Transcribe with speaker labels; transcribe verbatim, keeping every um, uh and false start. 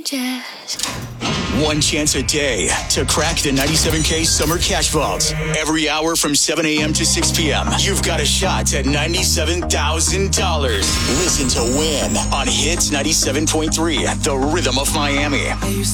Speaker 1: Jazz.
Speaker 2: One chance a day to crack the ninety-seven K Summer Cash Vault. Every hour from seven a.m. to six p.m. You've got a shot at ninety-seven thousand dollars. Listen to Win on Hits ninety-seven point three, the rhythm of Miami.